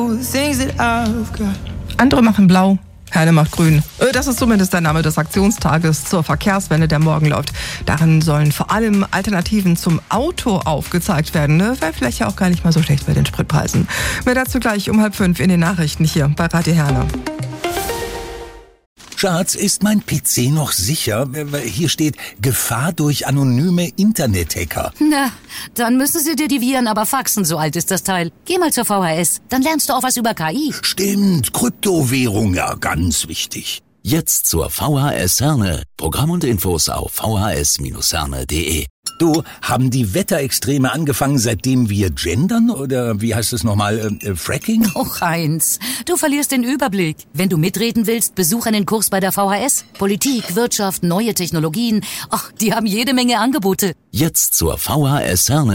Andere machen blau. Herne macht grün. Das ist zumindest der Name des Aktionstages zur Verkehrswende, der morgen läuft. Darin sollen vor allem Alternativen zum Auto aufgezeigt werden. Wäre vielleicht ja auch gar nicht mal so schlecht bei den Spritpreisen. Mehr dazu gleich um 4:30 in den Nachrichten hier bei Radio Herne. Schatz, ist mein PC noch sicher? Hier steht Gefahr durch anonyme Internethacker. Na, dann müssen sie dir die Viren aber faxen, so alt ist das Teil. Geh mal zur VHS, dann lernst du auch was über KI. Stimmt, Kryptowährung, ja, ganz wichtig. Jetzt zur VHS Herne. Programm und Infos auf vhs-herne.de. Du, haben die Wetterextreme angefangen, seitdem wir gendern? Oder wie heißt es nochmal, Fracking? Och, Heinz, du verlierst den Überblick. Wenn du mitreden willst, besuch einen Kurs bei der VHS. Politik, Wirtschaft, neue Technologien. Ach, die haben jede Menge Angebote. Jetzt zur VHS Herne.